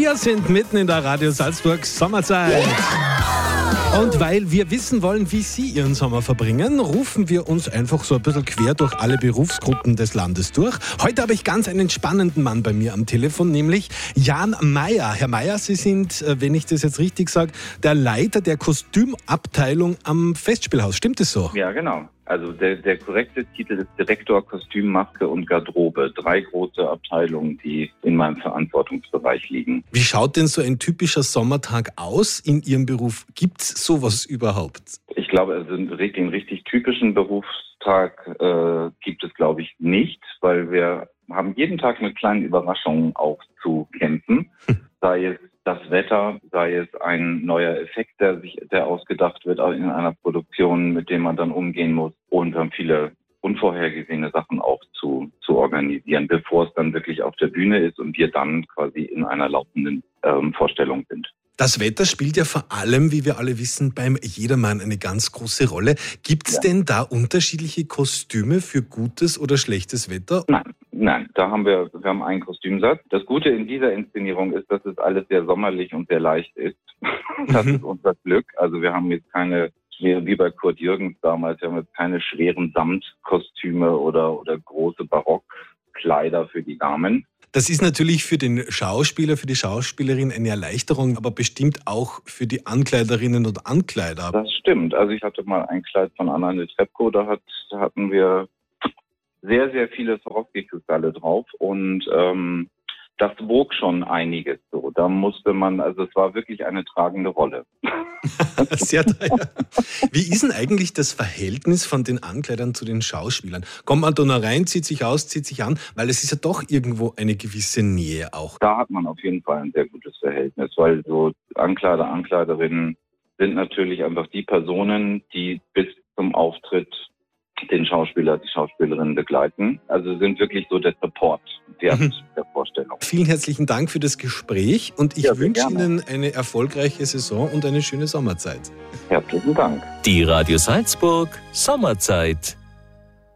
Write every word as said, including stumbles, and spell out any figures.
Wir sind mitten in der Radio Salzburg Sommerzeit. Und weil wir wissen wollen, wie Sie Ihren Sommer verbringen, rufen wir uns einfach so ein bisschen quer durch alle Berufsgruppen des Landes durch. Heute habe ich ganz einen spannenden Mann bei mir am Telefon, nämlich Jan Meyer. Herr Meyer, Sie sind, wenn ich das jetzt richtig sage, der Leiter der Kostümabteilung am Festspielhaus. Stimmt das so? Ja, genau. Also der, der korrekte Titel ist Direktor Kostüm, Maske und Garderobe. Drei große Abteilungen, die in meinem Verantwortungsbereich liegen. Wie schaut denn so ein typischer Sommertag aus in Ihrem Beruf? Gibt es sowas überhaupt? Ich glaube, also den richtig typischen Berufstag äh, gibt es, glaube ich, nicht, weil wir haben jeden Tag mit kleinen Überraschungen auch zu kämpfen. Sei es das Wetter, sei es ein neuer Effekt, der sich, der ausgedacht wird in einer Produktion, mit dem man dann umgehen muss. Und wir haben viele unvorhergesehene Sachen auch zu, zu organisieren, bevor es dann wirklich auf der Bühne ist und wir dann quasi in einer laufenden ähm, Vorstellung sind. Das Wetter spielt ja vor allem, wie wir alle wissen, beim Jedermann eine ganz große Rolle. Gibt es ja. denn da unterschiedliche Kostüme für gutes oder schlechtes Wetter? Nein, nein, da haben wir, wir haben einen Kostümsatz. Das Gute in dieser Inszenierung ist, dass es alles sehr sommerlich und sehr leicht ist. Das mhm. ist unser Glück. Also wir haben jetzt keine, wie bei Kurt Jürgens damals, wir haben jetzt keine schweren Samtkostüme oder, oder große Barockkleider für die Damen. Das ist natürlich für den Schauspieler, für die Schauspielerin eine Erleichterung, aber bestimmt auch für die Ankleiderinnen und Ankleider. Das stimmt. Also ich hatte mal ein Kleid von Anna Netrebko, da, hat, da hatten wir sehr, sehr viele Swarovski-Kristalle drauf und ähm, das wog schon einiges so. Da musste man, also es war wirklich eine tragende Rolle. Sehr teuer. Wie ist denn eigentlich das Verhältnis von den Ankleidern zu den Schauspielern? Kommt man da noch rein, zieht sich aus, zieht sich an? Weil es ist ja doch irgendwo eine gewisse Nähe auch. Da hat man auf jeden Fall ein sehr gutes Verhältnis, weil so Ankleider, Ankleiderinnen sind natürlich einfach die Personen, die bis zum Auftritt den Schauspieler, die Schauspielerinnen begleiten. Also sind wirklich so der Support der, mhm. der Vorstellung. Vielen herzlichen Dank für das Gespräch und ich ja, wünsche gerne. Ihnen eine erfolgreiche Saison und eine schöne Sommerzeit. Herzlichen Dank. Die Radio Salzburg Sommerzeit.